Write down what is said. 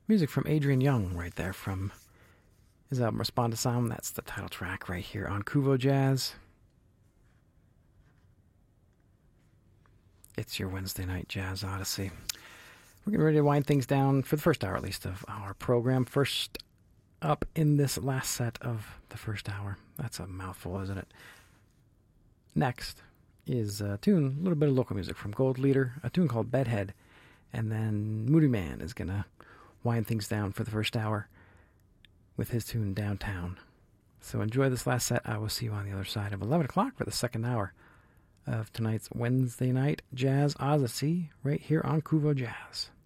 Music from Adrian Young right there from his album Respond to Sound. That's the title track right here on Kuvo Jazz. It's your Wednesday night Jazz Odyssey. We're getting ready to wind things down for the first hour, at least, of our program. First up in this last set of the first hour. That's a mouthful, isn't it? Next is a tune, a little bit of local music from Gold Leader, a tune called Bedhead. And then Moody Man is going to wind things down for the first hour with his tune Downtown. So enjoy this last set. I will see you on the other side of 11 o'clock for the second hour of tonight's Wednesday night Jazz Odyssey right here on Kuvo Jazz.